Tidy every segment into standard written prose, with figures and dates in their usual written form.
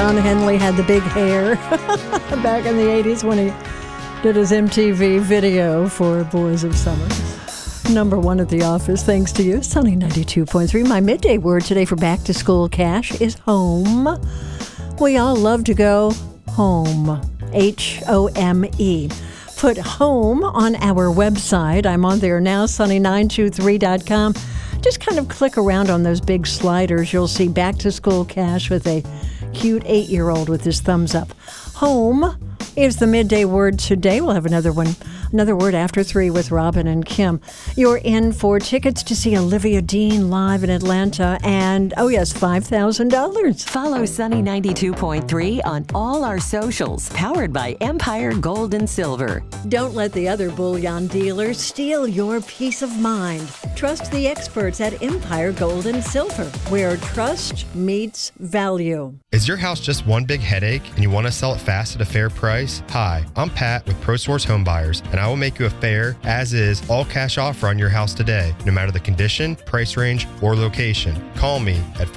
Don Henley had the big hair back in the 80s when he did his MTV video for Boys of Summer. Number one at the office, thanks to you. Sunny 92.3. My midday word today for back to school cash is home. We all love to go home. H-O-M-E. Put home on our website. I'm on there now, sunny923.com. Just kind of click around on those big sliders. You'll see back to school cash with a cute 8-year-old with his thumbs up. Home is the midday word today. We'll have another word after 3 with Robin and Kim. You're in for tickets to see Olivia Dean live in Atlanta and, oh yes, $5,000. Follow Sunny 92.3 on all our socials, powered by Empire Gold and Silver. Don't let the other bullion dealers steal your peace of mind. Trust the experts at Empire Gold and Silver, where trust meets value. Is your house just one big headache and you want to sell it fast at a fair price? Hi, I'm Pat with ProSource Home Buyers, and I will make you a fair, as-is, all-cash offer on your house today, no matter the condition, price range, or location. Call me at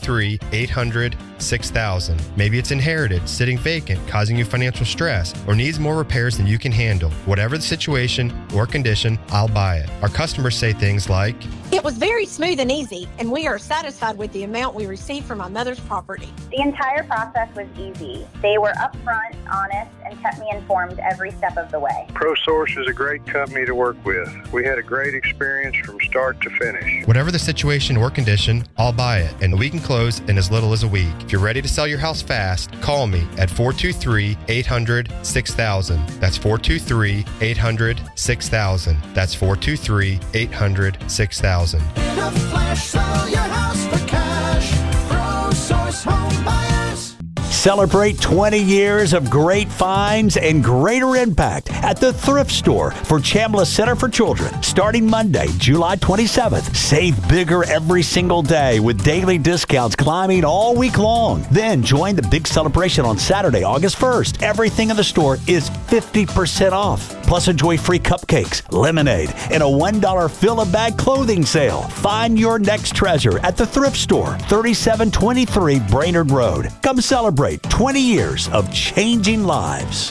423-800-6000. Maybe it's inherited, sitting vacant, causing you financial stress, or needs more repairs than you can handle. Whatever the situation or condition, I'll buy it. Our customers say things like, "It was very smooth and easy, and we are satisfied with the amount we received from my mother's property." The entire process was easy. They were upfront, honest, and kept me informed every step of the way. ProSource is a great company to work with. We had a great experience from start to finish. whatever the situation or condition, I'll buy it, and we can close in as little as a week. If you're ready to sell your house fast, call me at 423-800-6000. That's 423-800-6000. That's 423-800-6000. In a flash, sell your house for cash. ProSource Home Buyers. Celebrate 20 years of great finds and greater impact at the Thrift Store for Chambliss Center for Children. Starting Monday, July 27th. Save bigger every single day with daily discounts climbing all week long. Then join the big celebration on Saturday, August 1st. Everything in the store is 50% off. Plus enjoy free cupcakes, lemonade, and a $1 fill-a-bag clothing sale. Find your next treasure at the Thrift Store, 3723 Brainerd Road. Come celebrate 20 years of changing lives.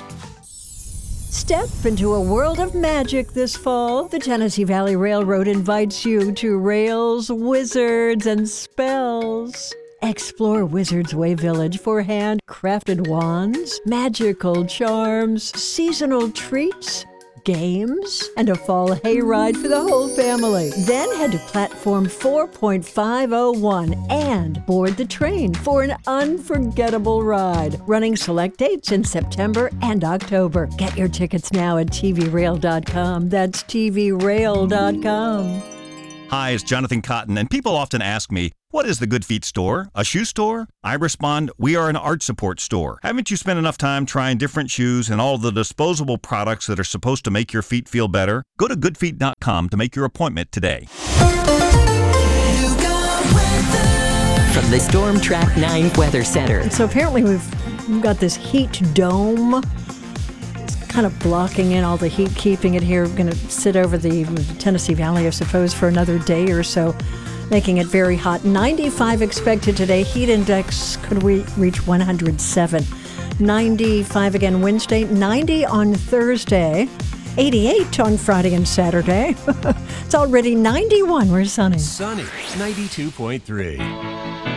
Step into a world of magic this fall. The Tennessee Valley Railroad invites you to Rails, Wizards, and Spells. Explore Wizards Way Village for handcrafted wands, magical charms, seasonal treats, games, and a fall hayride for the whole family. Then head to platform 4.501 and board the train for an unforgettable ride. Running select dates in September and October. Get your tickets now at tvrail.com. That's tvrail.com. Hi, it's Jonathan Cotton, and people often ask me, what is the Good Feet store? A shoe store? I respond, we are an art support store. Haven't you spent enough time trying different shoes and all the disposable products that are supposed to make your feet feel better? Go to goodfeet.com to make your appointment today. From the Storm Track 9 Weather Center. So apparently we've got this heat dome. It's kind of blocking in all the heat, keeping it here. We're going to sit over the Tennessee Valley, I suppose, for another day or so, making it very hot. 95 expected today. Heat index could reach 107. 95 again Wednesday. 90 on Thursday. 88 on Friday and Saturday. It's already 91. We're sunny. Sunny 92.3.